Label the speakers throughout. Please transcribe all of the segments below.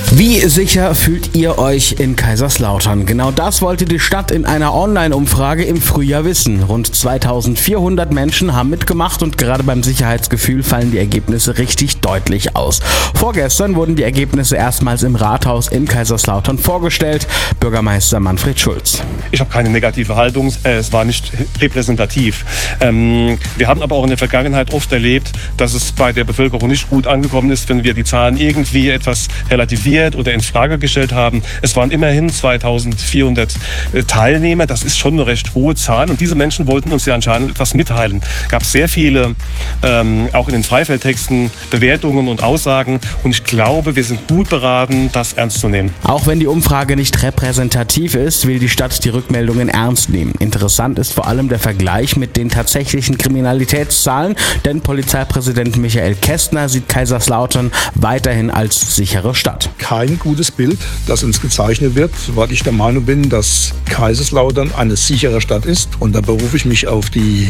Speaker 1: Wie sicher fühlt ihr euch in Kaiserslautern? Genau das wollte die Stadt in einer Online-Umfrage im Frühjahr wissen. Rund 2400 Menschen haben mitgemacht und gerade beim Sicherheitsgefühl fallen die Ergebnisse richtig deutlich aus. Vorgestern wurden die Ergebnisse erstmals im Rathaus in Kaiserslautern vorgestellt. Bürgermeister Manfred Schulz.
Speaker 2: Ich habe keine negative Haltung, es war nicht repräsentativ. Wir haben aber auch in der Vergangenheit oft erlebt, dass es bei der Bevölkerung nicht gut angekommen ist, wenn wir die Zahlen irgendwie etwas relativiert oder in Frage gestellt haben. Es waren immerhin 2400 Teilnehmer. Das ist schon eine recht hohe Zahl. Und diese Menschen wollten uns ja anscheinend etwas mitteilen. Es gab sehr viele, auch in den Freifeldtexten, Bewertungen und Aussagen. Und ich glaube, wir sind gut beraten, das ernst zu nehmen.
Speaker 1: Auch wenn die Umfrage nicht repräsentativ ist, will die Stadt die Rückmeldungen ernst nehmen. Interessant ist vor allem der Vergleich mit den tatsächlichen Kriminalitätszahlen, denn Polizeipräsident Michael Kästner sieht Kaiserslautern weiterhin als sichere Stadt.
Speaker 3: Kein gutes Bild, das uns gezeichnet wird, weil ich der Meinung bin, dass Kaiserslautern eine sichere Stadt ist. Und da berufe ich mich auf die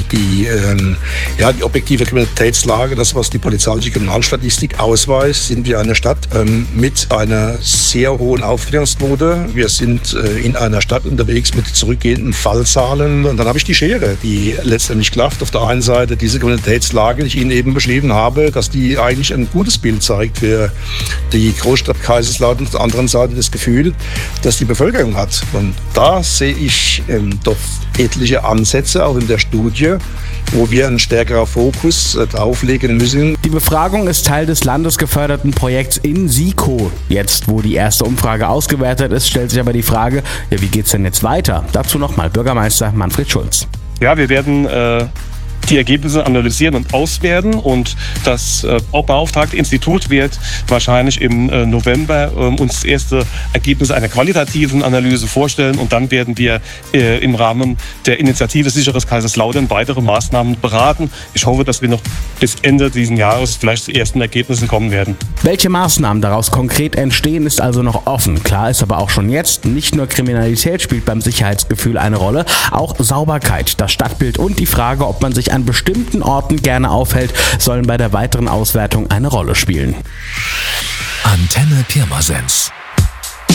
Speaker 3: objektive Kriminalitätslage. Das, was die polizeiliche Kriminalstatistik ausweist, sind wir eine Stadt mit einer sehr hohen Aufklärungsquote. Wir sind in einer Stadt unterwegs mit zurückgehenden Fallzahlen. Und dann habe ich die Schere, die letztendlich klafft. Auf der einen Seite diese Kriminalitätslage, die ich Ihnen eben beschrieben habe, dass die eigentlich ein gutes Bild zeigt für die Großstadt Kaiserslautern. Auf der anderen Seite das Gefühl, dass die Bevölkerung hat. Und da sehe ich doch etliche Ansätze, auch in der Studie, wo wir einen stärkeren Fokus drauflegen müssen.
Speaker 1: Die Befragung ist Teil des landesgeförderten Projekts InSico. Jetzt, wo die erste Umfrage ausgewertet ist, stellt sich aber die Frage, ja, wie geht's denn jetzt weiter? Dazu nochmal Bürgermeister Manfred Schulz.
Speaker 2: Ja, wir werden die Ergebnisse analysieren und auswerten. Und das beauftragte Institut wird wahrscheinlich im November uns erste Ergebnisse einer qualitativen Analyse vorstellen. Und dann werden wir im Rahmen der Initiative Sicheres Kaiserslautern weitere Maßnahmen beraten. Ich hoffe, dass wir noch bis Ende dieses Jahres vielleicht zu ersten Ergebnissen kommen werden.
Speaker 1: Welche Maßnahmen daraus konkret entstehen, ist also noch offen. Klar ist aber auch schon jetzt, nicht nur Kriminalität spielt beim Sicherheitsgefühl eine Rolle, auch Sauberkeit, das Stadtbild und die Frage, ob man sich an bestimmten Orten gerne aufhält, sollen bei der weiteren Auswertung eine Rolle spielen.
Speaker 4: Antenne Pirmasens.